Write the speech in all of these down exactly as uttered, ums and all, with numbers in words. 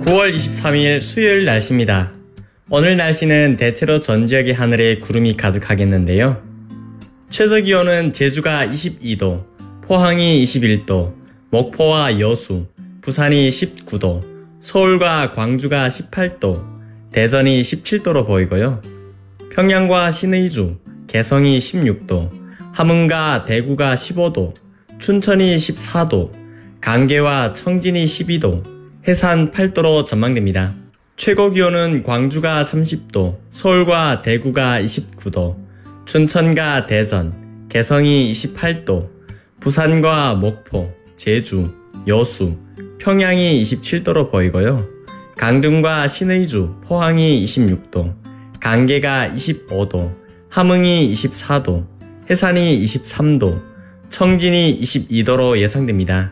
구월 이십삼일 수요일 날씨입니다. 오늘 날씨는 대체로 전 지역의 하늘에 구름이 가득하겠는데요. 최저기온은 제주가 이십이도, 포항이 이십일도, 목포와 여수, 부산이 십구도, 서울과 광주가 십팔도, 대전이 십칠도로 보이고요. 평양과 신의주, 개성이 십육도, 함흥과 대구가 십오도, 춘천이 십사도, 강계와 청진이 십이도, 해산 팔도로 전망됩니다. 최고기온은 광주가 삼십도, 서울과 대구가 이십구도, 춘천과 대전, 개성이 이십팔도, 부산과 목포, 제주, 여수, 평양이 이십칠도로 보이고요. 강등과 신의주, 포항이 이십육도, 강계가 이십오도, 함흥이 이십사도, 해산이 이십삼도, 청진이 이십이도로 예상됩니다.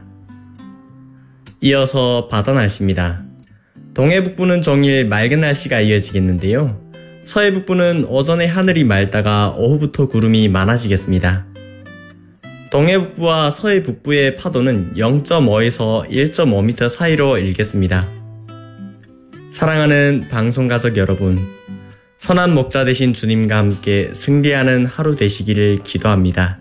이어서 바다 날씨입니다. 동해 북부는 종일 맑은 날씨가 이어지겠는데요. 서해 북부는 오전에 하늘이 맑다가 오후부터 구름이 많아지겠습니다. 동해 북부와 서해 북부의 파도는 영점오에서 일점오 미터 사이로 일겠습니다. 사랑하는 방송가족 여러분, 선한 목자 되신 주님과 함께 승리하는 하루 되시기를 기도합니다.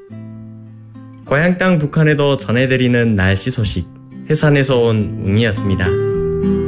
고향 땅 북한에도 전해드리는 날씨 소식, 해산에서 온 웅이었습니다.